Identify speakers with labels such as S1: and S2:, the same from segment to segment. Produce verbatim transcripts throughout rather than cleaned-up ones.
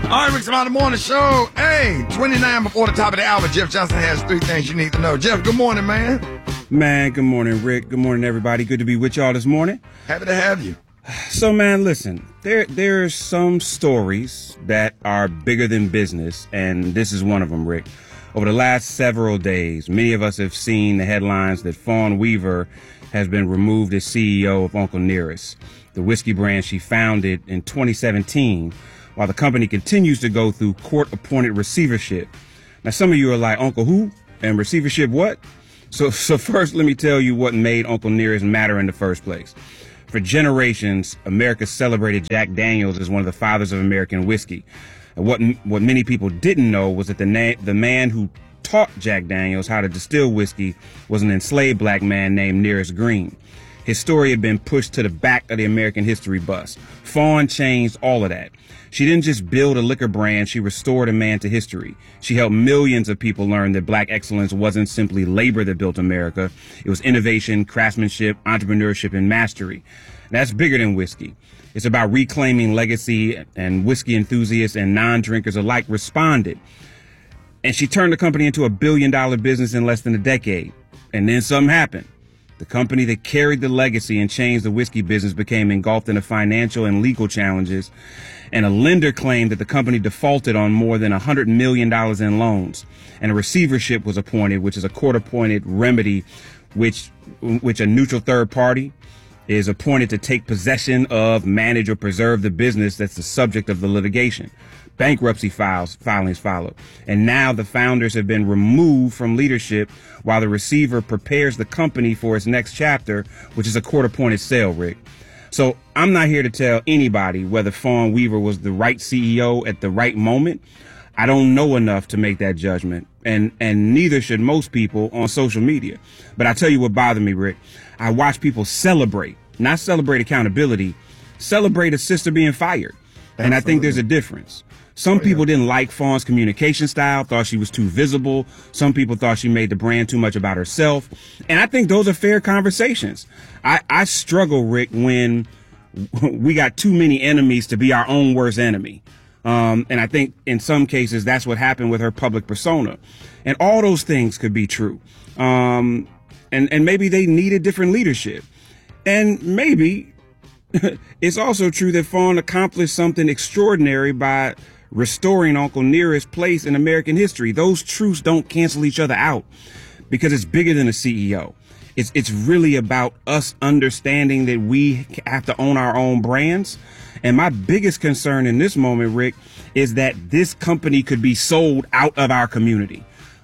S1: All right, Rick Smiley Morning Show. Hey, twenty-nine before the top of the hour. Jeff Johnson has three things you need to know. Jeff, good morning, man.
S2: Man, good morning, Rick. Good morning, everybody. Good to be with y'all this morning.
S1: Happy to have you.
S2: So, man, listen, there there's some stories that are bigger than business, and this is one of them, Rick. Over the last several days, many of us have seen the headlines that Fawn Weaver has been removed as C E O of Uncle Nearest, the whiskey brand she founded in twenty seventeen, while the company continues to go through court-appointed receivership. Now, some of you are like, Uncle who? And receivership what? So, so first, let me tell you what made Uncle Nearest matter in the first place. For generations, America celebrated Jack Daniels as one of the fathers of American whiskey. And what what many people didn't know was that the na- the man who taught Jack Daniels how to distill whiskey was an enslaved black man named Nearest Green. His story had been pushed to the back of the American history bus. Fawn changed all of that. She didn't just build a liquor brand, she restored a man to history. She helped millions of people learn that black excellence wasn't simply labor that built America. It was innovation, craftsmanship, entrepreneurship, and mastery. That's bigger than whiskey. It's about reclaiming legacy, and whiskey enthusiasts and non-drinkers alike responded. And she turned the company into a billion dollar business in less than a decade. And then something happened. The company that carried the legacy and changed the whiskey business became engulfed in the financial and legal challenges. And a lender claimed that the company defaulted on more than one hundred million dollars in loans. And a receivership was appointed, which is a court-appointed remedy, which, which a neutral third party is appointed to take possession of, manage, or preserve the business that's the subject of the litigation. Bankruptcy files, filings followed. And now the founders have been removed from leadership while the receiver prepares the company for its next chapter, which is a court-appointed sale, Rick. So I'm not here to tell anybody whether Fawn Weaver was the right C E O at the right moment. I don't know enough to make that judgment, and, and neither should most people on social media. But I tell you what bothered me, Rick. I watch people celebrate, not celebrate accountability, celebrate a sister being fired. Absolutely. And I think there's a difference. Some oh, people yeah. didn't like Fawn's communication style, thought she was too visible. Some people thought she made the brand too much about herself. And I think those are fair conversations. I, I struggle, Rick, when we got too many enemies to be our own worst enemy. Um, and I think in some cases that's what happened with her public persona. And all those things could be true. Um, and, and maybe they needed different leadership. And maybe it's also true that Fawn accomplished something extraordinary by restoring Uncle Nearest's place in American history. Those truths don't cancel each other out because it's bigger than a C E O. It's, it's really about us understanding that we have to own our own brands. And my biggest concern in this moment, Rick, is that this company could be sold out of our community.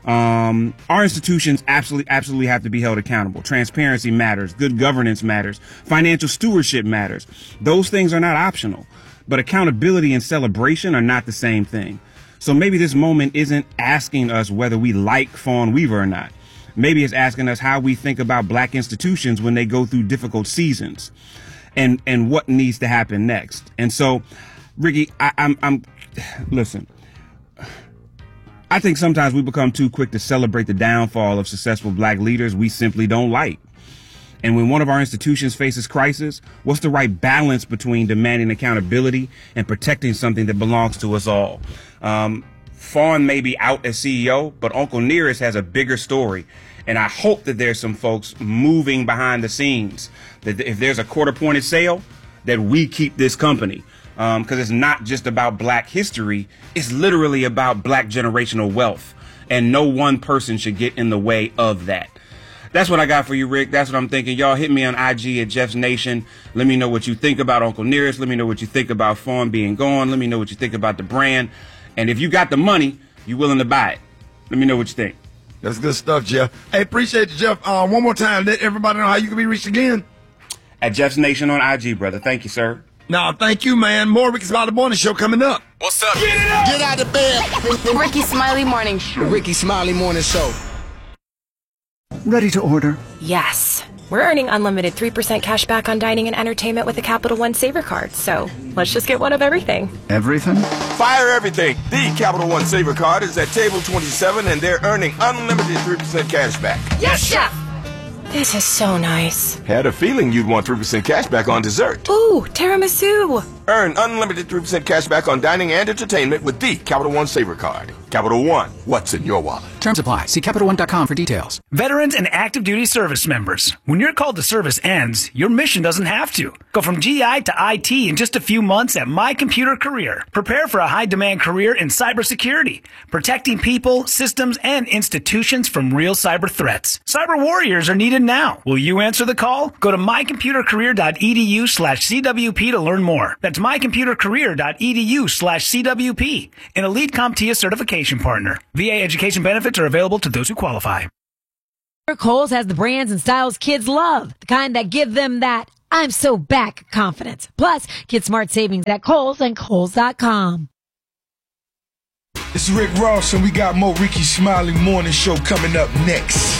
S2: Um, our institutions absolutely, absolutely have to be held accountable. Transparency matters. Good governance matters. Financial stewardship matters. Those things are not optional, but accountability and celebration are not the same thing. So maybe this moment isn't asking us whether we like Fawn Weaver or not. Maybe it's asking us how we think about black institutions when they go through difficult seasons, and, and what needs to happen next. And so, Ricky, I, I'm, I'm, listen, I think sometimes we become too quick to celebrate the downfall of successful black leaders we simply don't like. And when one of our institutions faces crisis, what's the right balance between demanding accountability and protecting something that belongs to us all? Um, Fawn may be out as C E O, but Uncle Nearest has a bigger story. And I hope that there's some folks moving behind the scenes, that if there's a court-appointed sale, that we keep this company. Um, because it's not just about black history. It's literally about black generational wealth. And no one person should get in the way of that. That's what I got for you, Rick. That's what I'm thinking. Y'all hit me on I G at Jeff's Nation. Let me know what you think about Uncle Nearest. Let me know what you think about Fawn being gone. Let me know what you think about the brand. And if you got the money, you willing to buy it. Let me know what you think.
S1: That's good stuff, Jeff. Hey, appreciate you, Jeff. Uh, one more time, let everybody know how you can be reached again.
S2: At Jeff's Nation on I G, brother. Thank you, sir.
S1: No, thank you, man. More Ricky Smiley Morning Show coming up.
S3: What's up? Get it up!
S1: Get out of bed.
S4: The Ricky Smiley Morning Show.
S5: The Ricky Smiley Morning Show.
S6: Ready to order?
S7: Yes. We're earning unlimited three percent cash back on dining and entertainment with the Capital One Saver Card, so let's just get one of everything.
S6: Everything?
S3: Fire everything. The Capital One Saver Card is at table twenty-seven, and they're earning unlimited three percent cash back.
S7: Yes, Chef! This is so nice.
S3: Had a feeling you'd want three percent cash back on dessert.
S7: Ooh, tiramisu!
S3: Earn unlimited three percent cash back on dining and entertainment with the Capital One Saver Card. Capital One, what's in your wallet?
S5: Terms apply. See Capital One dot com for details.
S8: Veterans and active duty service members. When your call to service ends, your mission doesn't have to. Go from G I to I T in just a few months at My Computer Career. Prepare for a high-demand career in cybersecurity, protecting people, systems, and institutions from real cyber threats. Cyber warriors are needed now. Will you answer the call? Go to my computer career dot e d u slash c w p to learn more. That's my computer career dot e d u slash c w p. An Elite CompTIA certification partner. V A education benefits are available to those who qualify.
S9: Kohl's has the brands and styles kids love, the kind that give them that I'm so back confidence. Plus, get smart savings at Kohl's and Kohl's dot com.
S10: It's Rick Ross, and we got more Ricky Smiley Morning Show coming up next.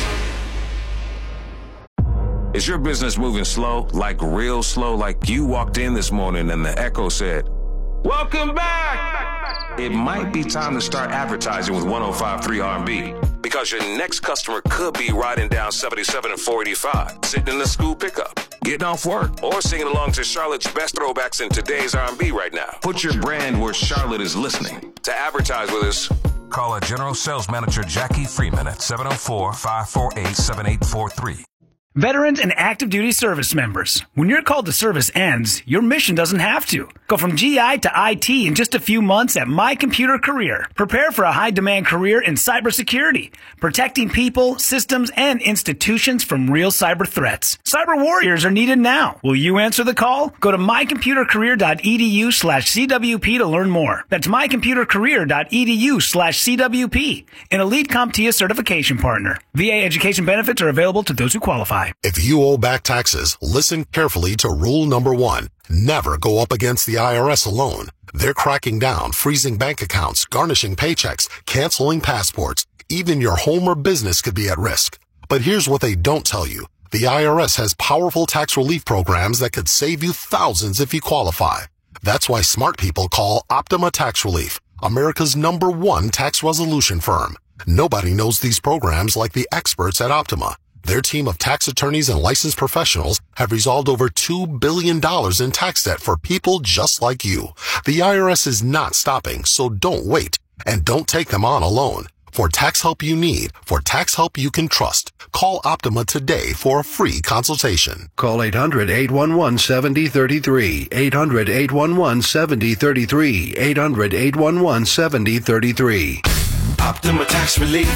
S11: Is your business moving slow, like real slow, like you walked in this morning and the echo said, "Welcome back"? It might be time to start advertising with one oh five point three R and B, because your next customer could be riding down seventy-seven and four eighty-five, sitting in the school pickup, getting off work, or singing along to Charlotte's best throwbacks in today's R and B right now. Put your brand where Charlotte is listening. To advertise with us, call a General Sales Manager Jackie Freeman at seven oh four, five four eight, seven eight four three.
S8: Veterans and active duty service members. When your call to service ends, your mission doesn't have to. Go from G I to I T in just a few months at My Computer Career. Prepare for a high-demand career in cybersecurity, protecting people, systems, and institutions from real cyber threats. Cyber warriors are needed now. Will you answer the call? Go to my computer career dot e d u slash c w p to learn more. That's my computer career dot e d u slash c w p. An Elite CompTIA certification partner. V A education benefits are available to those who qualify.
S12: If you owe back taxes, listen carefully to rule number one. Never go up against the I R S alone. They're cracking down, freezing bank accounts, garnishing paychecks, canceling passports. Even your home or business could be at risk. But here's what they don't tell you. The I R S has powerful tax relief programs that could save you thousands if you qualify. That's why smart people call Optima Tax Relief, America's number one tax resolution firm. Nobody knows these programs like the experts at Optima. Their team of tax attorneys and licensed professionals have resolved over two billion dollars in tax debt for people just like you. The I R S is not stopping, so don't wait. And don't take them on alone. For tax help you need, for tax help you can trust, call Optima today for a free consultation.
S13: Call eight hundred, eight one one, seven oh three three. eight hundred, eight one one, seven oh three three. eight hundred, eight one one, seven oh three three.
S3: Optima Tax Relief.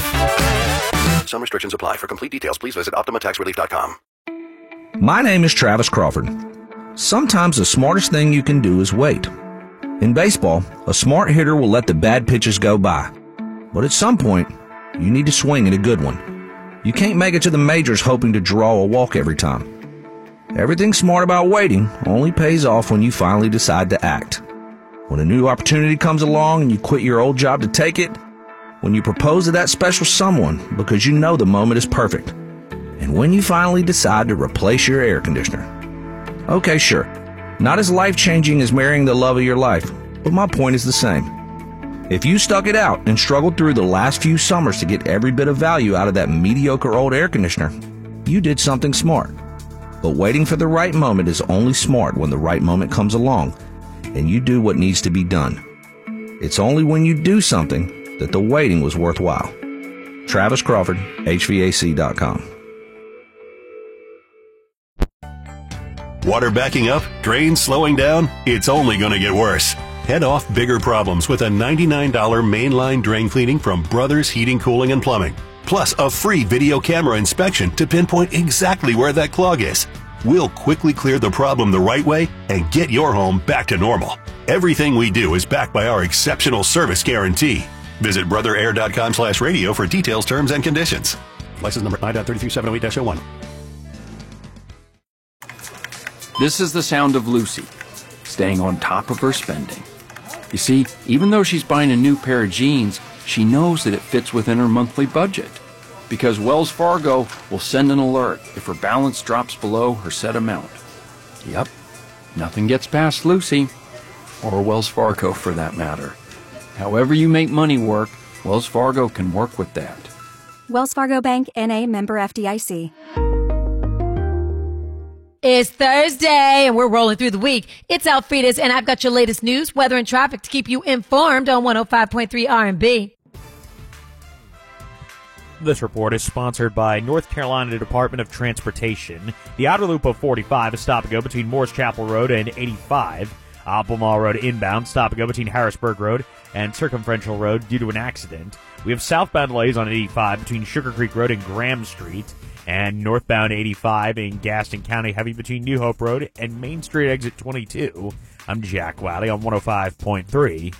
S14: Some restrictions apply. For complete details, please visit optima tax relief dot com.
S15: My name is Travis Crawford. Sometimes the smartest thing you can do is wait. In baseball, a smart hitter will let the bad pitches go by. But at some point, you need to swing at a good one. You can't make it to the majors hoping to draw a walk every time. Everything smart about waiting only pays off when you finally decide to act. When a new opportunity comes along and you quit your old job to take it, when you propose to that special someone because you know the moment is perfect, and when you finally decide to replace your air conditioner. Okay, sure, not as life-changing as marrying the love of your life, but my point is the same. If you stuck it out and struggled through the last few summers to get every bit of value out of that mediocre old air conditioner, you did something smart. But waiting for the right moment is only smart when the right moment comes along, and you do what needs to be done. It's only when you do something that the waiting was worthwhile. Travis Crawford, H V A C dot com.
S16: Water backing up? Drains slowing down? It's only going to get worse. Head off bigger problems with a ninety-nine dollars mainline drain cleaning from Brothers Heating, Cooling, and Plumbing. Plus a free video camera inspection to pinpoint exactly where that clog is. We'll quickly clear the problem the right way and get your home back to normal. Everything we do is backed by our exceptional service guarantee. Visit brother air dot com slash radio for details, terms, and conditions. License number I three three seven oh eight dash oh one.
S17: This is the sound of Lucy, staying on top of her spending. You see, even though she's buying a new pair of jeans, she knows that it fits within her monthly budget. Because Wells Fargo will send an alert if her balance drops below her set amount. Yep, nothing gets past Lucy, or Wells Fargo for that matter. However you make money work, Wells Fargo can work with that.
S18: Wells Fargo Bank, N A, member F D I C.
S9: It's Thursday, and we're rolling through the week. It's Alfreda's, and I've got your latest news, weather, and traffic to keep you informed on one oh five point three R and B.
S18: This report is sponsored by North Carolina Department of Transportation. The outer loop of forty-five is stop and go between Morris Chapel Road and eighty-five. Albemarle Road inbound, stop and go between Harrisburg Road and Circumferential Road due to an accident. We have southbound delays on eighty-five between Sugar Creek Road and Graham Street, and northbound eighty-five in Gaston County heavy between New Hope Road and Main Street exit twenty-two. I'm Jack Wiley on one oh five point three.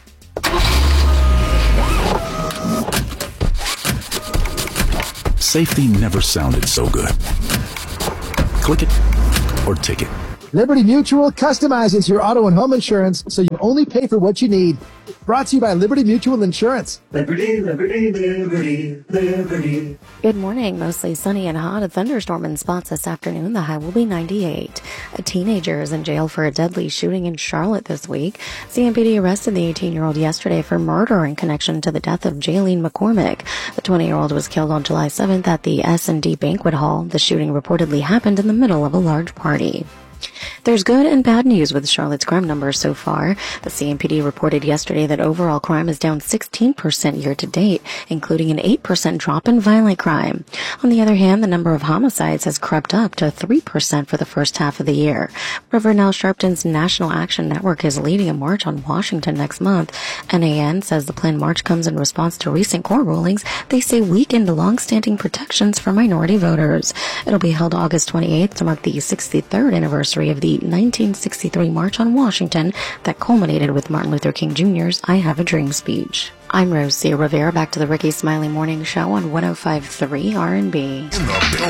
S19: Safety never sounded so good. Click it or ticket.
S20: Liberty Mutual customizes your auto and home insurance so you only pay for what you need. Brought to you by Liberty Mutual Insurance.
S21: Liberty, Liberty, Liberty, Liberty. Good morning. Mostly sunny and hot. A thunderstorm in spots this afternoon. The high will be ninety-eight. A teenager is in jail for a deadly shooting in Charlotte this week. C M P D arrested the eighteen-year-old yesterday for murder in connection to the death of Jaylene McCormick. The twenty-year-old was killed on July seventh at the S and D Banquet Hall. The shooting reportedly happened in the middle of a large party. There's good and bad news with Charlotte's crime numbers so far. The C M P D reported yesterday that overall crime is down sixteen percent year to date, including an eight percent drop in violent crime. On the other hand, the number of homicides has crept up to three percent for the first half of the year. Reverend Al Sharpton's National Action Network is leading a march on Washington next month. N A N says the planned march comes in response to recent court rulings they say weakened long-standing protections for minority voters. It'll be held August twenty-eighth to mark the sixty-third anniversary of the nineteen sixty-three March on Washington that culminated with Martin Luther King Junior's I Have a Dream speech. I'm Rosia Rivera, back to the Ricky Smiley Morning Show on one oh five point three R and B.